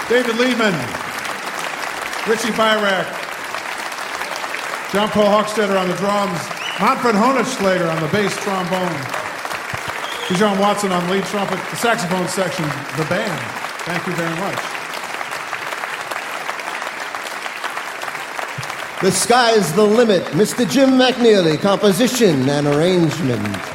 David Lehman, Richie Byrack, John Paul Hochstetter on the drums, Manfred Honigschlager on the bass trombone, Bijan Watson on lead trumpet, the saxophone section, the band. Thank you very much. The Sky's the Limit, Mr. Jim McNeely, composition and arrangement.